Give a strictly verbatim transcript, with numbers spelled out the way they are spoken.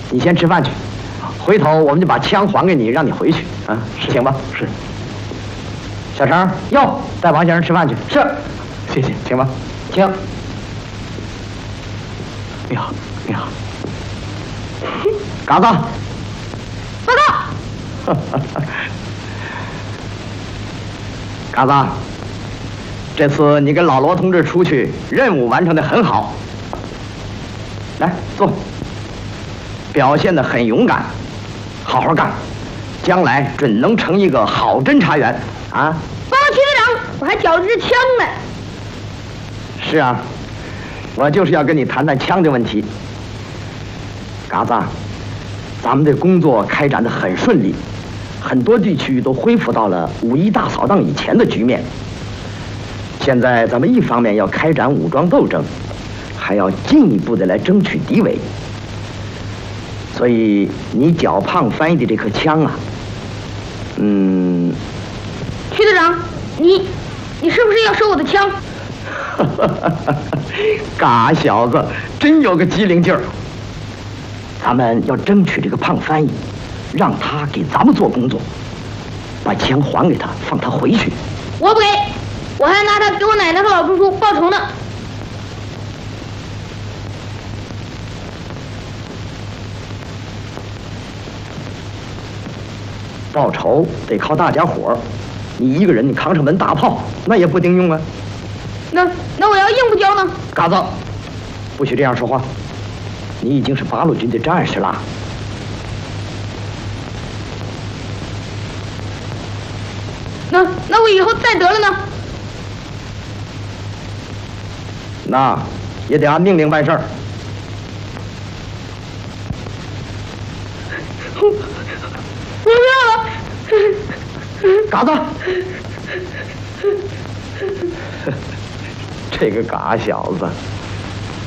你先吃饭去，回头我们就把枪还给你，让你回去啊，行吧？是。小程，哟，带王先生吃饭去。是，谢谢，请吧，请。你好，你好。嘎子， 报告。 嘎子，这次你跟老罗同志出去，任务完成的很好。来坐，表现得很勇敢，好好干，将来准能成一个好侦查员啊！ 报告区队长，我还缴着支枪呢。 是啊，我就是要跟你谈谈枪的问题。嘎子，咱们的工作开展得很顺利，很多地区都恢复到了五一大扫荡以前的局面。现在咱们一方面要开展武装斗争，还要进一步的来争取敌伪。所以你脚胖翻译的这颗枪啊，嗯， 区队长，你你是不是要收我的枪？ 嘎小子，真有个机灵劲儿。咱们要争取这个胖翻译，让他给咱们做工作，把枪还给他，放他回去。 我不给，我还拿他给我奶奶和老叔叔报仇呢。 报仇得靠大家伙儿，你一个人你扛上门大炮，那也不顶用啊。 那那我要应付交呢？ 嘎子，不许这样说话。你已经是八路军的战士了。 那那我以后再得了呢？ 那也得按命令办事儿。 我不要了。 嘎子，这个嘎小子。